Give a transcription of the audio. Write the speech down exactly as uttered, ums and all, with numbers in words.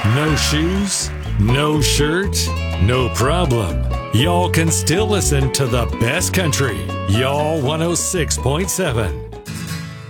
No shoes? No shirt? No problem. Y'all can still listen to the best country. Y'all one oh six point seven.